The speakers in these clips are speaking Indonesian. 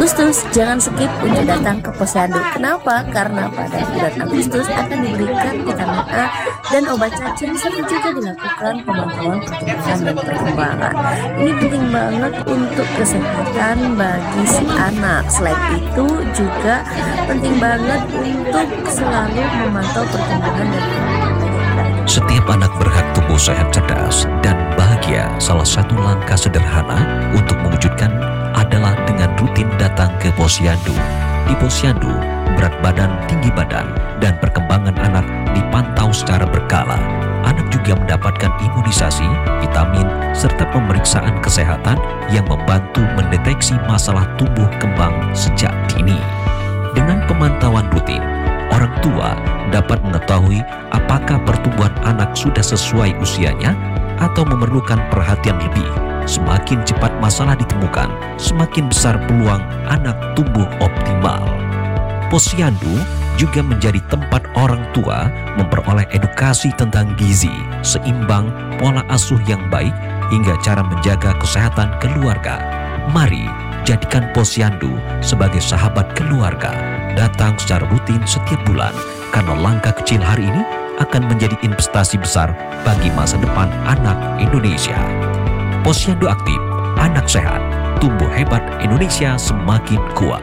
Agustus, jangan skip untuk datang ke posyandu. Kenapa? Karena pada bulan Agustus akan diberikan vitamin A dan obat cacing serta juga dilakukan pemantauan pertumbuhan dan perkembangan. Ini penting banget untuk kesehatan bagi si anak. Selain itu juga penting banget untuk selalu memantau pertumbuhan dan perkembangan. Setiap anak berhak tumbuh sehat, cerdas, dan bahagia. Salah satu langkah sederhana untuk mewujudkan adalah dengan rutin datang ke posyandu. Di posyandu, berat badan, tinggi badan, dan perkembangan anak dipantau secara berkala. Anak juga mendapatkan imunisasi, vitamin, serta pemeriksaan kesehatan yang membantu mendeteksi masalah tumbuh kembang sejak dini. Dengan pemantauan rutin, orang tua dapat mengetahui apakah pertumbuhan anak sudah sesuai usianya atau memerlukan perhatian lebih. Semakin cepat masalah ditemukan, semakin besar peluang anak tumbuh optimal. Posyandu juga menjadi tempat orang tua memperoleh edukasi tentang gizi, seimbang, pola asuh yang baik, hingga cara menjaga kesehatan keluarga. Mari jadikan posyandu sebagai sahabat keluarga. Datang secara rutin setiap bulan, karena langkah kecil hari ini akan menjadi investasi besar bagi masa depan anak Indonesia. Posyandu aktif, anak sehat, tumbuh hebat, Indonesia semakin kuat.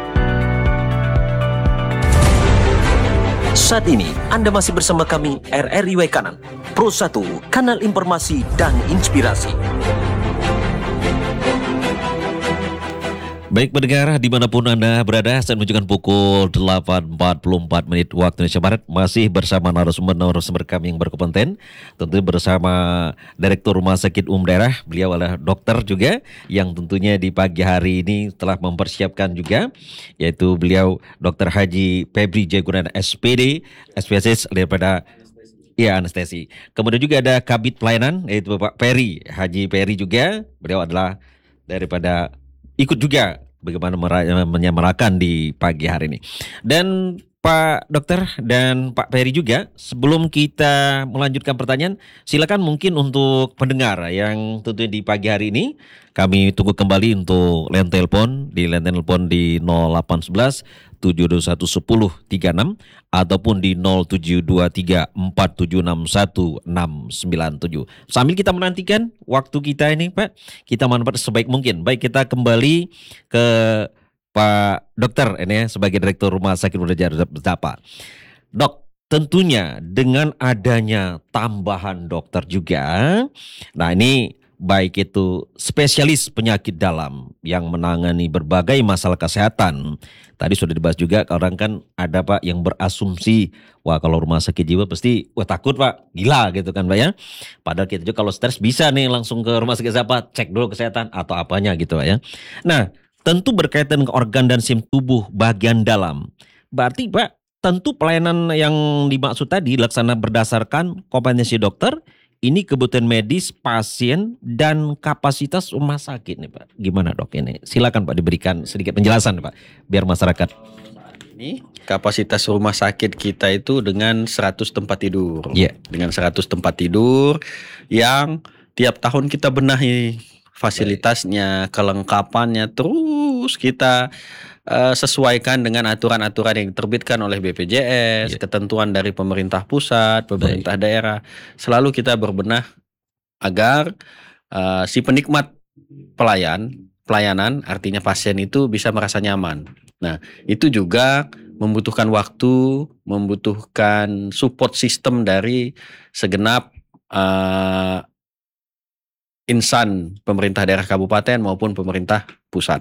Saat ini Anda masih bersama kami RRI Kanan, Pro 1, kanal informasi dan inspirasi. Baik pendengar, dimanapun Anda berada, saat menunjukkan pukul 8.44 menit waktu Indonesia Barat, masih bersama narasumber kami yang berkompeten, tentu bersama Direktur Rumah Sakit Umum Daerah, beliau adalah dokter juga, yang tentunya di pagi hari ini telah mempersiapkan juga, yaitu beliau Dr. Haji Febri Jayagunana SPD, SPSS daripada anestesi. Kemudian juga ada Kabid Pelayanan, yaitu Bapak Peri, Haji Peri juga, beliau adalah daripada ikut juga bagaimana menyemarakan di pagi hari ini. Dan Pak Dokter dan Pak Peri juga, sebelum kita melanjutkan pertanyaan, silakan mungkin untuk pendengar yang tentunya di pagi hari ini, kami tunggu kembali untuk line telepon di 0811 721 1036 ataupun di 0723 4761 697. Sambil kita menantikan waktu kita ini Pak, kita manfaatkan sebaik mungkin. Baik, kita kembali ke Pak Dokter ini ya, sebagai Direktur Rumah Sakit Umum Daerah Zapa. Dok, tentunya dengan adanya tambahan dokter juga, nah ini baik itu spesialis penyakit dalam yang menangani berbagai masalah kesehatan. Tadi sudah dibahas juga, orang kan ada Pak yang berasumsi, wah kalau rumah sakit jiwa pasti, wah takut Pak, gila gitu kan Pak ya. Padahal kita juga kalau stres bisa nih langsung ke rumah sakit apa, cek dulu kesehatan atau apanya gitu Pak ya. Nah, tentu berkaitan dengan organ dan sistem tubuh bagian dalam. Berarti Pak, tentu pelayanan yang dimaksud tadi dilaksanakan berdasarkan kompetensi dokter, ini kebutuhan medis, pasien, dan kapasitas rumah sakit nih Pak. Gimana dok ini? Silakan Pak diberikan sedikit penjelasan Pak, biar masyarakat. Ini kapasitas rumah sakit kita itu dengan 100 tempat tidur. Dengan 100 tempat tidur yang tiap tahun kita benahi fasilitasnya, kelengkapannya, terus kita sesuaikan dengan aturan-aturan yang diterbitkan oleh BPJS, ketentuan dari pemerintah pusat, pemerintah daerah. Selalu kita berbenah agar si penikmat pelayanan, artinya pasien itu bisa merasa nyaman. Nah, itu juga membutuhkan waktu, membutuhkan support system dari segenap insan pemerintah daerah kabupaten maupun pemerintah pusat.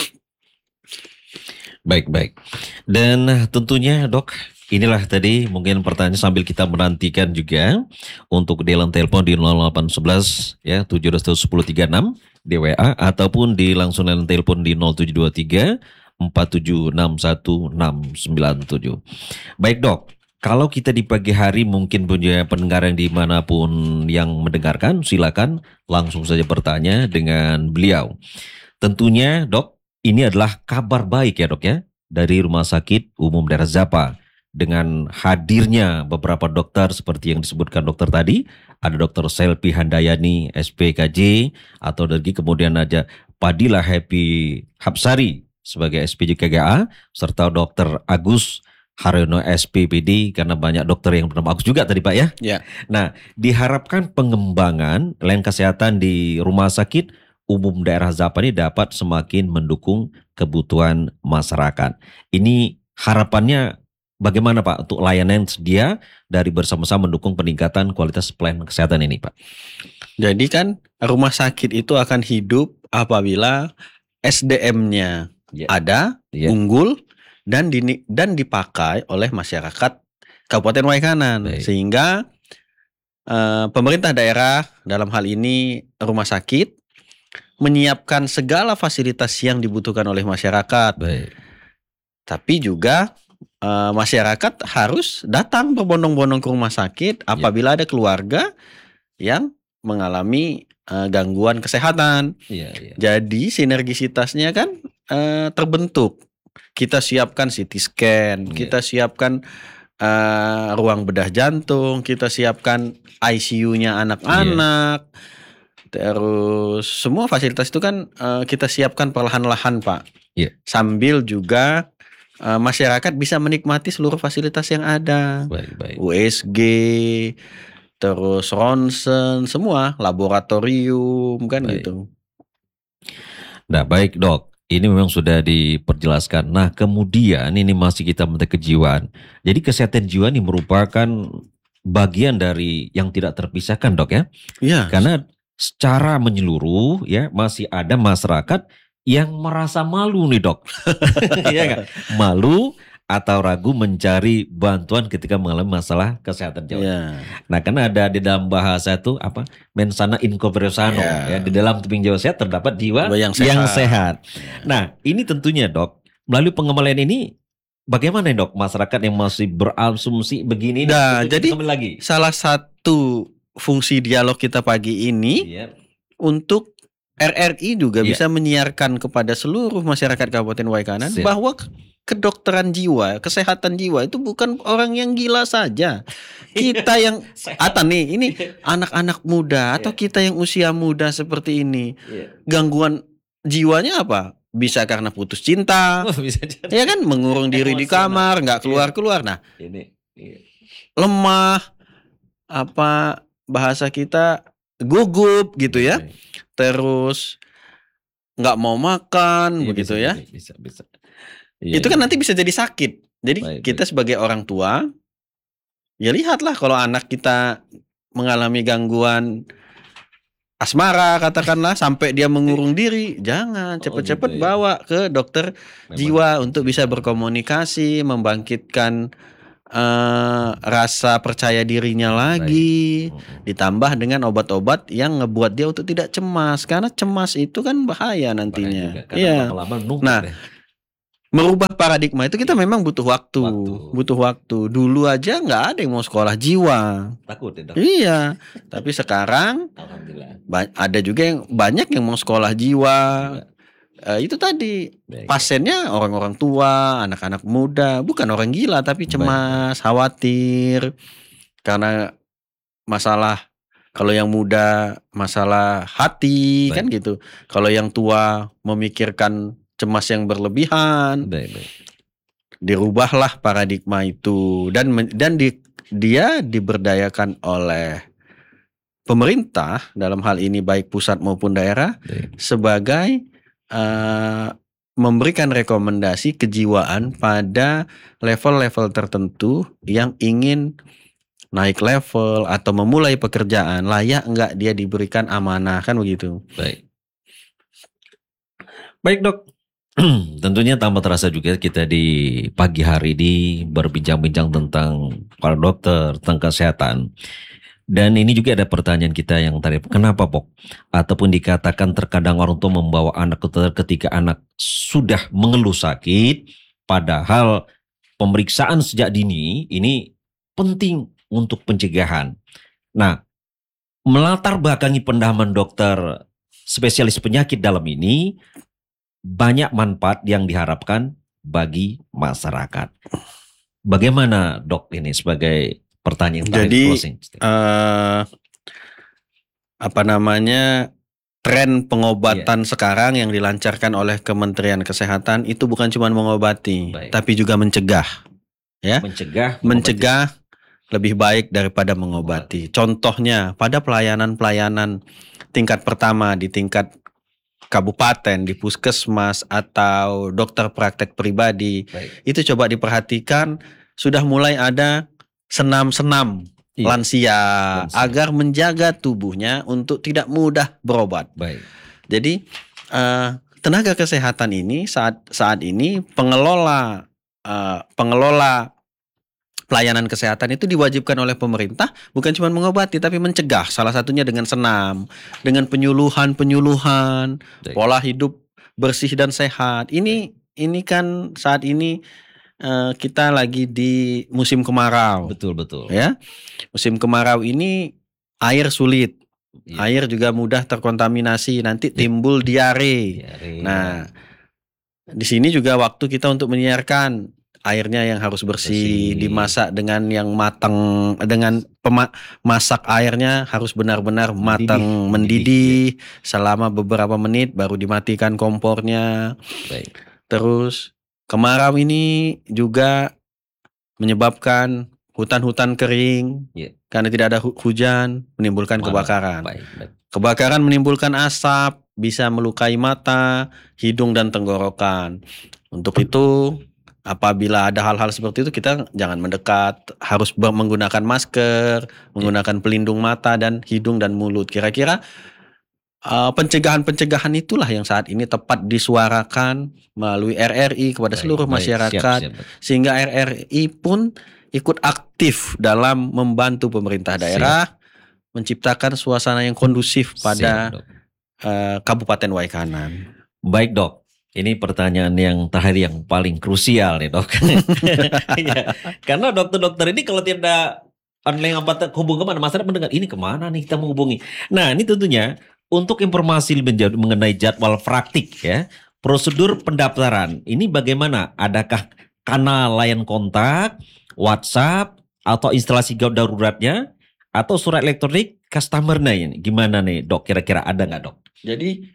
Baik. Dan tentunya dok, inilah tadi mungkin pertanyaan sambil kita menantikan juga untuk di line telepon di 0811 ya 71036 di WA ataupun di langsung line telepon di 0723 4761 697. Baik dok, kalau kita di pagi hari mungkin punya pendengar yang dimanapun yang mendengarkan, silakan langsung saja bertanya dengan beliau. Tentunya dok, ini adalah kabar baik ya dok ya, dari Rumah Sakit Umum Daerah Zapa. Dengan hadirnya beberapa dokter seperti yang disebutkan dokter tadi, ada Dr. Selvi Handayani, SPKJ, atau lagi kemudian ada Padilla Happy Hapsari, sebagai SPJ KGA, serta Dr. Agus Haryono SPPD, karena banyak dokter yang bernama Agus juga tadi Pak ya. Ya. Nah, diharapkan pengembangan layanan kesehatan di rumah sakit umum daerah Zapani dapat semakin mendukung kebutuhan masyarakat. Ini harapannya bagaimana Pak untuk layanan sedia dari bersama-sama mendukung peningkatan kualitas pelayanan kesehatan ini Pak? Jadi kan rumah sakit itu akan hidup apabila SDM-nya ada, unggul, dan dipakai oleh masyarakat Kabupaten Waikanan. Sehingga pemerintah daerah dalam hal ini rumah sakit menyiapkan segala fasilitas yang dibutuhkan oleh masyarakat. Tapi juga masyarakat harus datang berbondong-bondong ke rumah sakit apabila ada keluarga yang mengalami gangguan kesehatan. Jadi sinergisitasnya kan terbentuk. Kita siapkan CT scan, kita siapkan ruang bedah jantung, kita siapkan ICU-nya anak-anak. Terus semua fasilitas itu kan kita siapkan perlahan-lahan Pak. Sambil juga masyarakat bisa menikmati seluruh fasilitas yang ada. USG, terus ronsen, semua laboratorium kan gitu. Nah baik Dok, ini memang sudah diperjelaskan. Nah kemudian ini masih kita mengenai kejiwaan. Jadi kesehatan jiwa ini merupakan bagian dari yang tidak terpisahkan Dok ya. Iya. Karena secara menyeluruh ya masih ada masyarakat yang merasa malu nih Dok. Iya kan? Malu atau ragu mencari bantuan ketika mengalami masalah kesehatan jiwa. Nah, karena ada di dalam bahasa itu apa? Mensana in corpore sano ya. Di dalam tubuh jiwa sehat terdapat jiwa yang sehat. Nah, ini tentunya Dok, melalui pengembangan ini bagaimana Dok masyarakat yang masih berasumsi begini? Nah, jadi salah satu fungsi dialog kita pagi ini untuk RRI juga bisa menyiarkan kepada seluruh masyarakat Kabupaten Waikanan bahwa kedokteran jiwa, kesehatan jiwa itu bukan orang yang gila saja. Kita yang ini anak-anak muda atau kita yang usia muda seperti ini, gangguan jiwanya apa? Bisa karena putus cinta, ya kan, mengurung diri di kamar, nggak keluar-keluar. Nah, lemah, apa bahasa kita gugup gitu ya. Terus nggak mau makan, begitu ya. Bisa. Itu kan nanti bisa jadi sakit. Jadi kita sebagai orang tua, ya lihatlah kalau anak kita mengalami gangguan asmara katakanlah sampai dia mengurung diri, jangan cepet-cepet bawa ke dokter jiwa untuk bisa berkomunikasi, membangkitkan rasa percaya dirinya lagi, ditambah dengan obat-obat yang ngebuat dia untuk tidak cemas, karena cemas itu kan bahaya nantinya. Iya. Nah, merubah paradigma itu kita memang butuh waktu. Dulu aja nggak ada yang mau sekolah jiwa. Takut ya, Dok? Iya. Tapi sekarang ada juga yang banyak yang mau sekolah jiwa. Itu tadi pasiennya orang-orang tua, anak-anak muda, bukan orang gila tapi cemas, khawatir karena masalah. Kalau yang muda masalah hati kan gitu. Kalau yang tua memikirkan cemas yang berlebihan. Dirubahlah paradigma itu dan dia diberdayakan oleh pemerintah dalam hal ini baik pusat maupun daerah sebagai memberikan rekomendasi kejiwaan pada level-level tertentu yang ingin naik level atau memulai pekerjaan, layak enggak dia diberikan amanah, kan begitu. Baik Dok, tentunya tambah terasa juga kita di pagi hari ini berbincang-bincang tentang para dokter, tentang kesehatan. Dan ini juga ada pertanyaan kita yang tadi, kenapa Pok? Ataupun dikatakan terkadang orang tua membawa anak ke dokter ketika anak sudah mengeluh sakit, padahal pemeriksaan sejak dini ini penting untuk pencegahan. Nah, melatar belakangi pendaman dokter spesialis penyakit dalam ini, banyak manfaat yang diharapkan bagi masyarakat. Bagaimana Dok ini sebagai pertanyaan terakhir closing? tren pengobatan sekarang yang dilancarkan oleh Kementerian Kesehatan itu bukan cuma mengobati, tapi juga mencegah. Ya, mencegah lebih baik daripada mengobati. Contohnya pada pelayanan-pelayanan tingkat pertama di tingkat kabupaten, di puskesmas atau dokter praktek pribadi, itu coba diperhatikan sudah mulai ada senam-senam lansia agar menjaga tubuhnya untuk tidak mudah berobat. Jadi tenaga kesehatan ini saat ini pengelola pelayanan kesehatan itu diwajibkan oleh pemerintah bukan cuma mengobati tapi mencegah. Salah satunya dengan senam, dengan penyuluhan pola hidup bersih dan sehat. Ini kan saat ini kita lagi di musim kemarau. Betul. Ya, musim kemarau ini air sulit, air juga mudah terkontaminasi, nanti timbul diare. Nah, di sini juga waktu kita untuk menyiarkan airnya yang harus bersih, dimasak dengan yang matang, dengan masak airnya harus benar-benar matang, mendidih selama beberapa menit baru dimatikan kompornya. Terus kemarau ini juga menyebabkan hutan-hutan kering karena tidak ada hujan, menimbulkan kebakaran. Kebakaran menimbulkan asap, bisa melukai mata, hidung dan tenggorokan. Untuk itu apabila ada hal-hal seperti itu kita jangan mendekat, harus menggunakan masker, menggunakan pelindung mata dan hidung dan mulut. Kira-kira pencegahan-pencegahan itulah yang saat ini tepat disuarakan melalui RRI kepada seluruh masyarakat, sehingga RRI pun ikut aktif dalam membantu pemerintah daerah menciptakan suasana yang kondusif pada Kabupaten Waikanan. Baik Dok, ini pertanyaan yang terakhir yang paling krusial nih Dok. Karena dokter-dokter ini kalau tidak online apa hubungi kemana, masyarakat mendengar ini kemana nih kita menghubungi. Nah ini tentunya untuk informasi mengenai jadwal praktik ya, prosedur pendaftaran ini bagaimana? Adakah kanal layan kontak, WhatsApp atau instalasi gawat daruratnya atau surat elektronik customer-nya ini? Gimana nih Dok? Kira-kira ada nggak Dok? Jadi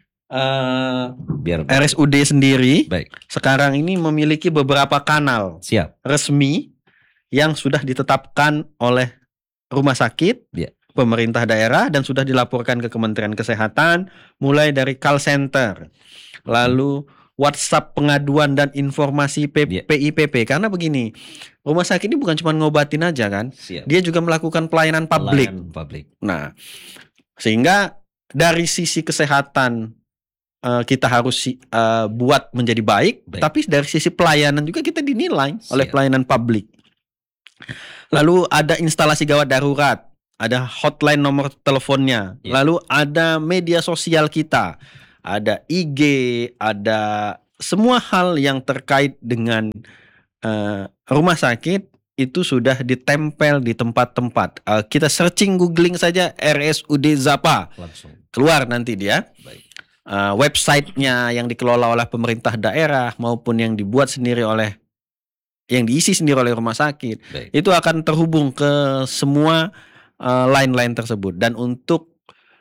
RSUD sendiri sekarang ini memiliki beberapa kanal resmi yang sudah ditetapkan oleh rumah sakit, pemerintah daerah dan sudah dilaporkan ke Kementerian Kesehatan, mulai dari call center, lalu WhatsApp pengaduan dan informasi PIPP. Karena begini, rumah sakit ini bukan cuma ngobatin aja kan, dia juga melakukan pelayanan publik. Nah, sehingga dari sisi kesehatan kita harus buat menjadi baik, tapi dari sisi pelayanan juga kita dinilai oleh pelayanan publik. Lalu ada instalasi gawat darurat, ada hotline nomor teleponnya, lalu ada media sosial kita, ada IG, ada semua hal yang terkait dengan rumah sakit itu sudah ditempel di tempat-tempat. Kita searching, googling saja RSUD Zapa, keluar nanti dia. Websitenya yang dikelola oleh pemerintah daerah maupun yang dibuat sendiri oleh, yang diisi sendiri oleh rumah sakit, itu akan terhubung ke semua line-line tersebut. Dan untuk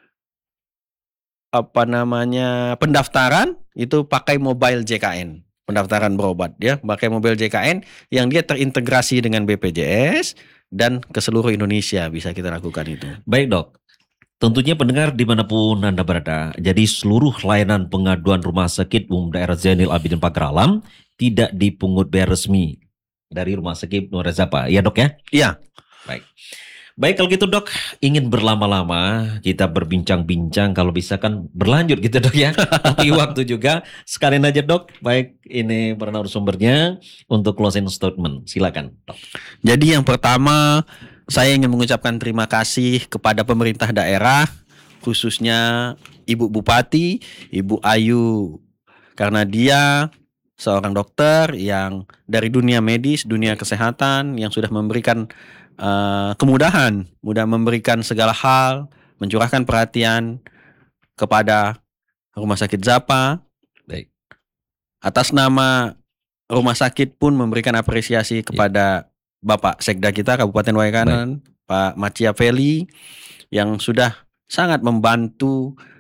pendaftaran itu pakai mobile JKN, pendaftaran berobat ya, pakai mobile JKN yang dia terintegrasi dengan BPJS dan ke seluruh Indonesia bisa kita lakukan itu. Baik Dok, tentunya pendengar dimanapun Anda berada, jadi seluruh layanan pengaduan rumah sakit umum daerah Zainil Abidin Pagar Alam tidak dipungut biaya resmi dari rumah sakit Nur Zapa, ya Dok ya? Iya. Baik kalau gitu Dok, ingin berlama-lama kita berbincang-bincang, kalau bisa kan berlanjut gitu Dok ya. Tapi waktu juga sekalian aja Dok. Baik, ini para narasumbernya untuk closing statement. Silakan Dok. Jadi yang pertama saya ingin mengucapkan terima kasih kepada pemerintah daerah, khususnya Ibu Bupati, Ibu Ayu, karena dia seorang dokter yang dari dunia medis, dunia kesehatan yang sudah memberikan kemudahan, mudah memberikan segala hal, mencurahkan perhatian kepada Rumah Sakit Zapa. Atas nama rumah sakit pun memberikan apresiasi kepada Bapak Sekda kita Kabupaten Waikanan, Pak Macia Feli, yang sudah sangat membantu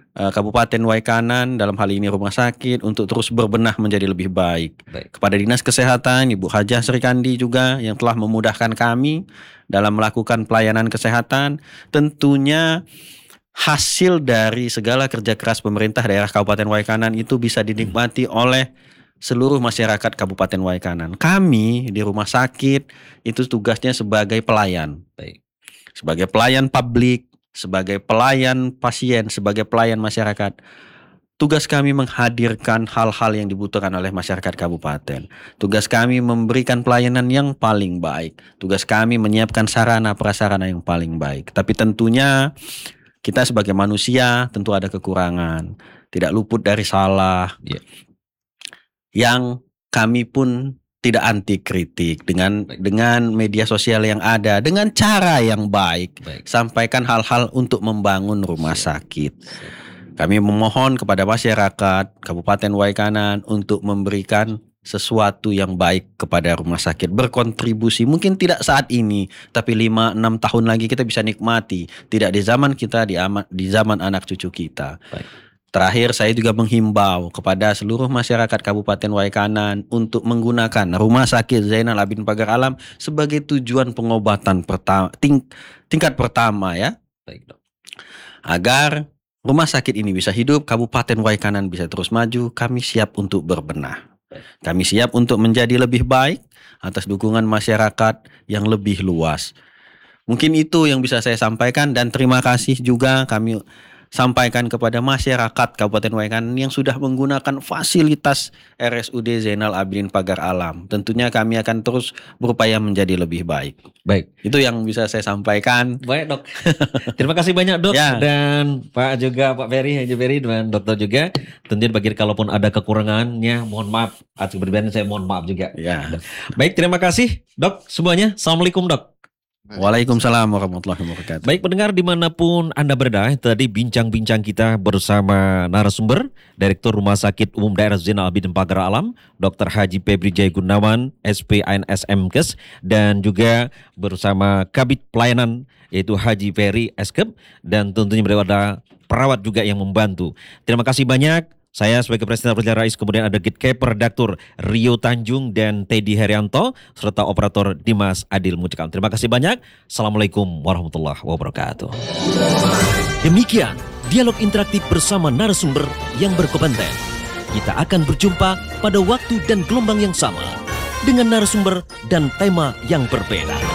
Kabupaten Waikanan, dalam hal ini rumah sakit, untuk terus berbenah menjadi lebih baik. Kepada Dinas Kesehatan, Ibu Hajah Sri Kandi juga yang telah memudahkan kami dalam melakukan pelayanan kesehatan. Tentunya hasil dari segala kerja keras pemerintah daerah Kabupaten Waikanan itu bisa dinikmati oleh seluruh masyarakat Kabupaten Waikanan. Kami di rumah sakit itu tugasnya sebagai pelayan. Sebagai pelayan publik, sebagai pelayan pasien, sebagai pelayan masyarakat. Tugas kami menghadirkan hal-hal yang dibutuhkan oleh masyarakat kabupaten. Tugas kami memberikan pelayanan yang paling baik. Tugas kami menyiapkan sarana prasarana yang paling baik. Tapi tentunya kita sebagai manusia tentu ada kekurangan. Tidak luput dari salah. Yang kami pun tidak anti kritik dengan media sosial yang ada, dengan cara yang baik. Sampaikan hal-hal untuk membangun rumah sakit. Kami memohon kepada masyarakat Kabupaten Waikanan untuk memberikan sesuatu yang baik kepada rumah sakit, berkontribusi. Mungkin tidak saat ini, tapi 5-6 tahun lagi kita bisa nikmati. Tidak di zaman kita, di zaman anak cucu kita. Terakhir, saya juga menghimbau kepada seluruh masyarakat Kabupaten Waikanan untuk menggunakan Rumah Sakit Zainal Abidin Pagar Alam sebagai tujuan pengobatan tingkat pertama ya. Agar rumah sakit ini bisa hidup, Kabupaten Waikanan bisa terus maju, kami siap untuk berbenah. Kami siap untuk menjadi lebih baik atas dukungan masyarakat yang lebih luas. Mungkin itu yang bisa saya sampaikan, dan terima kasih juga kami sampaikan kepada masyarakat Kabupaten Waikanan yang sudah menggunakan fasilitas RSUD Zainal Abidin Pagar Alam. Tentunya kami akan terus berupaya menjadi lebih baik. Baik, itu yang bisa saya sampaikan. Baik, Dok. Terima kasih banyak, Dok. Dan Pak Ferry, Haji Ferry, dan Dokter juga. Tentunya bagi kalaupun ada kekurangannya, mohon maaf. Atas kepribadian saya mohon maaf juga. Baik, terima kasih, Dok, semuanya. Assalamualaikum, Dok. Waalaikumsalam warahmatullahi wabarakatuh. Baik pendengar dimanapun Anda berada, tadi bincang-bincang kita bersama narasumber Direktur Rumah Sakit Umum Daerah Zainal Abidin Pagar Alam, Dr. Haji Febri Jaya Gunawan, SP ANSM dan juga bersama Kabid Pelayanan yaitu Haji Ferry Eskep, dan tentunya ada perawat juga yang membantu. Terima kasih banyak. Saya sebagai Presiden Perjalanan Rais, kemudian ada Gatekeeper Redaktur Rio Tanjung dan Teddy Herianto, serta Operator Dimas Adil Mucikam. Terima kasih banyak. Assalamualaikum warahmatullahi wabarakatuh. Demikian dialog interaktif bersama narasumber yang berkompeten. Kita akan berjumpa pada waktu dan gelombang yang sama dengan narasumber dan tema yang berbeda.